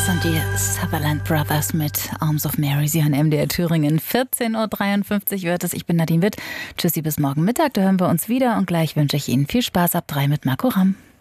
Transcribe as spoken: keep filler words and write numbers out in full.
Das sind die Sutherland Brothers mit Arms of Mary. Sie hören M D R Thüringen. vierzehn Uhr dreiundfünfzig wird es. Ich bin Nadine Witt. Tschüssi bis morgen Mittag. Da hören wir uns wieder. Und gleich wünsche ich Ihnen viel Spaß ab drei mit Marco Ramm.